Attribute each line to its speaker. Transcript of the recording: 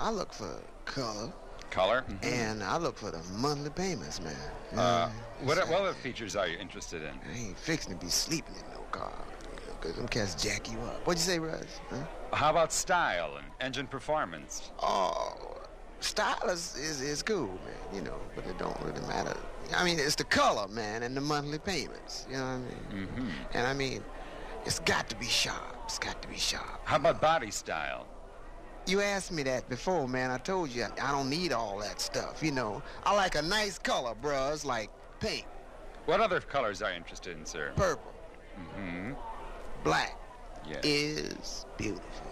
Speaker 1: I look for color.
Speaker 2: Color? Mm-hmm.
Speaker 1: And I look for the monthly payments, man.
Speaker 2: What other features are you interested in?
Speaker 1: I ain't fixing to be sleeping in no car. Because them cats jack you up. What'd you say, Russ? Huh?
Speaker 2: How about style and engine performance?
Speaker 1: Oh, style is cool, man, you know, but it don't really matter. I mean, it's the color, man, and the monthly payments, you know what I mean?
Speaker 2: Mm-hmm.
Speaker 1: And I mean, it's got to be sharp. It's got to be sharp.
Speaker 2: How about body style?
Speaker 1: You asked me that before, man. I told you I don't need all that stuff, you know. I like a nice color, bruh. It's like pink.
Speaker 2: What other colors are you interested in, sir?
Speaker 1: Purple.
Speaker 2: Mm-hmm.
Speaker 1: Black.
Speaker 2: Yes.
Speaker 1: Is beautiful.